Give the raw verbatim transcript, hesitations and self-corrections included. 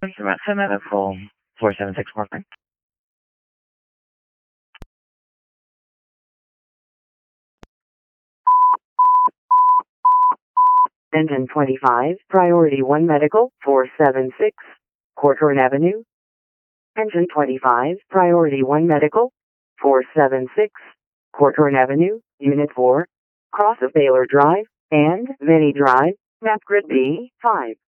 Metro Medical, four seven six working. Engine twenty-five, Priority one Medical, four seven six, Corcoran Avenue. Engine twenty-five, Priority one Medical, four seven six, Corcoran Avenue, Unit four, cross of Baylor Drive, and Vinny Drive, map grid B, five.